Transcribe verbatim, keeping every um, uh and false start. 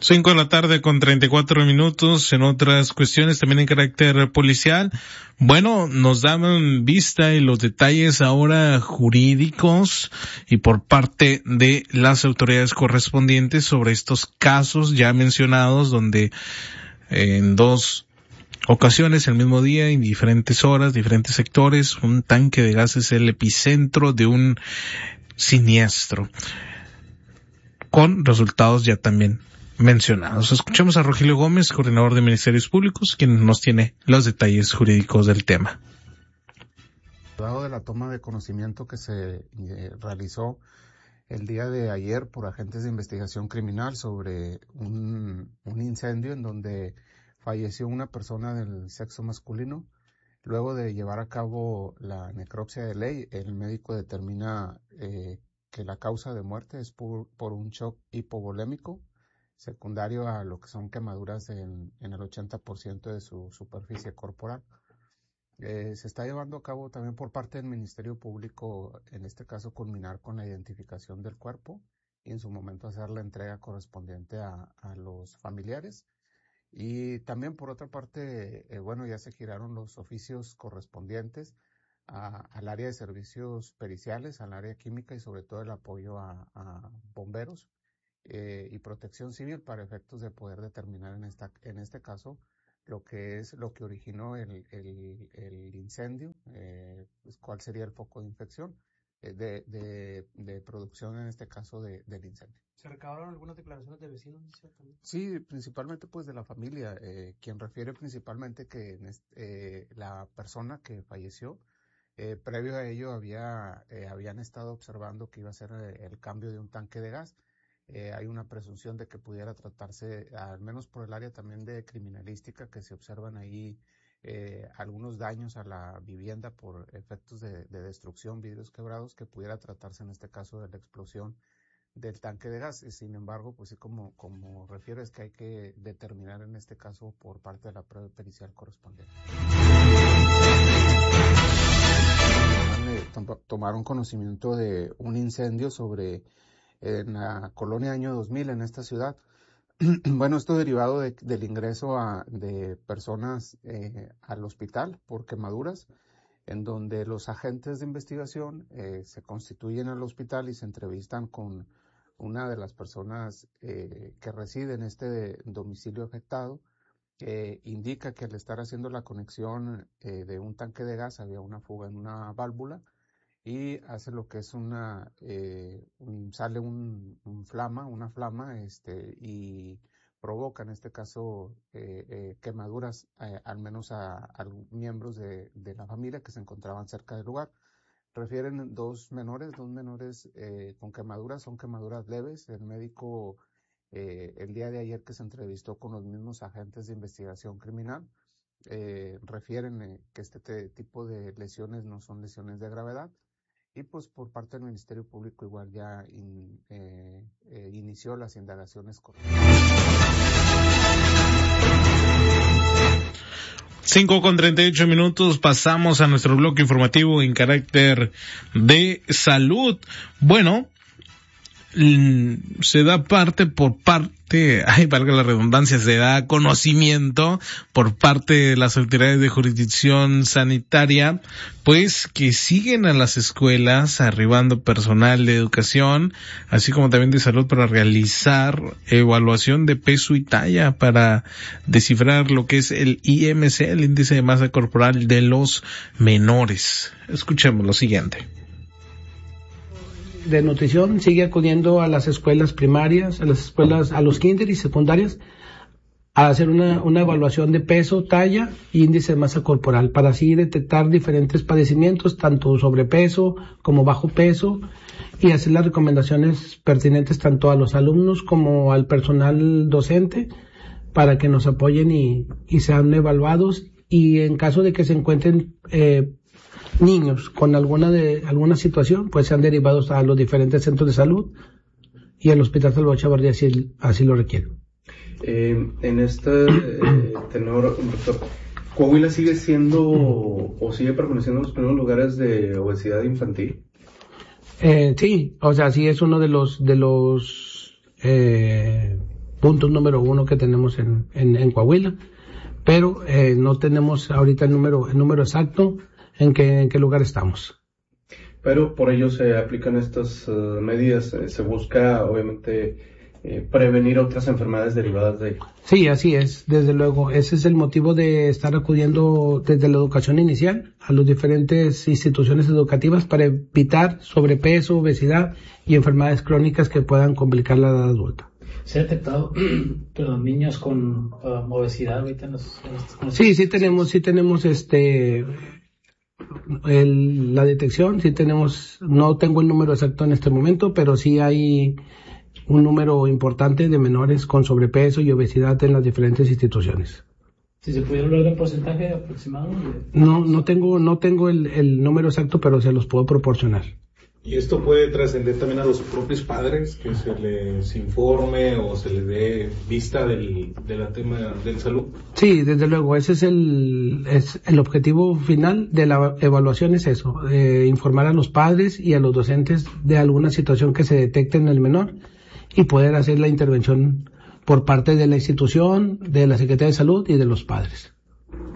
Cinco de la tarde con treinta y cuatro minutos. En otras cuestiones también en carácter policial, bueno, nos dan vista y los detalles ahora jurídicos y por parte de las autoridades correspondientes sobre estos casos ya mencionados, donde en dos ocasiones, el mismo día, en diferentes horas, diferentes sectores, un tanque de gas es el epicentro de un siniestro, con resultados ya también mencionados. Escuchemos a Rogelio Gómez, coordinador de Ministerios Públicos, quien nos tiene los detalles jurídicos del tema. Dado de la toma de conocimiento que se eh, realizó el día de ayer por agentes de investigación criminal sobre un, un incendio en donde falleció una persona del sexo masculino, luego de llevar a cabo la necropsia de ley, el médico determina eh, que la causa de muerte es por, por un shock hipovolémico secundario a lo que son quemaduras en, en el ochenta por ciento de su superficie corporal. Eh, se está llevando a cabo también por parte del Ministerio Público, en este caso culminar con la identificación del cuerpo y en su momento hacer la entrega correspondiente a, a los familiares. Y también por otra parte, eh, bueno, ya se giraron los oficios correspondientes a, al área de servicios periciales, al área química y sobre todo el apoyo a, a bomberos Eh, y protección civil para efectos de poder determinar en esta en este caso lo que es lo que originó el, el, el incendio, eh, pues cuál sería el foco de infección eh, de, de, de producción en este caso de, del incendio. ¿Se recabaron algunas declaraciones de vecinos? Sí, principalmente pues de la familia, eh, quien refiere principalmente que en este, eh, la persona que falleció eh, previo a ello había eh, habían estado observando que iba a ser el cambio de un tanque de gas. Eh, hay una presunción de que pudiera tratarse, al menos por el área también de criminalística, que se observan ahí eh, algunos daños a la vivienda por efectos de, de destrucción, vidrios quebrados, que pudiera tratarse en este caso de la explosión del tanque de gas. Sin embargo, pues sí, como, como refieres, que hay que determinar en este caso por parte de la prueba pericial correspondiente. Tomaron conocimiento de un incendio sobre en la colonia Año dos mil en esta ciudad. Bueno, esto derivado de, del ingreso a, de personas eh, al hospital por quemaduras, en donde los agentes de investigación eh, se constituyen al hospital y se entrevistan con una de las personas eh, que reside en este domicilio afectado. Eh, indica que al estar haciendo la conexión eh, de un tanque de gas había una fuga en una válvula, y hace lo que es una, eh, un, sale un, un flama, una flama, este, y provoca en este caso eh, eh, quemaduras, eh, al menos a, a miembros de, de la familia que se encontraban cerca del lugar. Refieren dos menores, dos menores eh, con quemaduras, son quemaduras leves. El médico, eh, el día de ayer que se entrevistó con los mismos agentes de investigación criminal, eh, refieren eh, que este te, tipo de lesiones no son lesiones de gravedad. Y pues por parte del Ministerio Público igual ya in, eh, eh, inició las indagaciones correspondientes. Cinco con treinta y ocho minutos, pasamos a nuestro bloque informativo en carácter de salud. Bueno, se da parte por parte, ay, valga la redundancia, se da conocimiento por parte de las autoridades de jurisdicción sanitaria, pues que siguen a las escuelas arribando personal de educación, así como también de salud, para realizar evaluación de peso y talla para descifrar lo que es el I M C, el índice de masa corporal de los menores. Escuchemos lo siguiente. De nutrición sigue acudiendo a las escuelas primarias, a las escuelas, a los kinder y secundarias, a hacer una, una evaluación de peso, talla y índice de masa corporal, para así detectar diferentes padecimientos, tanto sobrepeso como bajo peso, y hacer las recomendaciones pertinentes tanto a los alumnos como al personal docente, para que nos apoyen y, y sean evaluados, y en caso de que se encuentren eh, niños con alguna de alguna situación, pues sean derivados a los diferentes centros de salud y el Hospital Salvador Chavarría si así lo requiere. Eh, en este eh, tenor, doctor, ¿Coahuila sigue siendo o sigue permaneciendo en los primeros lugares de obesidad infantil? Eh, sí, o sea, sí es uno de los de los eh, puntos número uno que tenemos en, en, en Coahuila, pero eh, no tenemos ahorita el número, el número exacto en qué, en qué lugar estamos. Pero por ello se aplican estas uh, medidas, eh, se busca obviamente eh, prevenir otras enfermedades derivadas de ello. Sí, así es, desde luego. Ese es el motivo de estar acudiendo desde la educación inicial a las diferentes instituciones educativas para evitar sobrepeso, obesidad y enfermedades crónicas que puedan complicar la edad adulta. ¿Se ha detectado que los niños con uh, obesidad ahorita en los, en los, en los... Sí, sí tenemos, sí tenemos este el, la detección, sí tenemos, no tengo el número exacto en este momento, pero sí hay un número importante de menores con sobrepeso y obesidad en las diferentes instituciones. Si se pudiera hablar de un porcentaje aproximado. De... No, no tengo, no tengo el, el número exacto, pero se los puedo proporcionar. ¿Y esto puede trascender también a los propios padres, que se les informe o se les dé vista del, de la tema del salud? Sí, desde luego, ese es el, es el objetivo final de la evaluación, es eso, eh, informar a los padres y a los docentes de alguna situación que se detecte en el menor y poder hacer la intervención por parte de la institución, de la Secretaría de Salud y de los padres.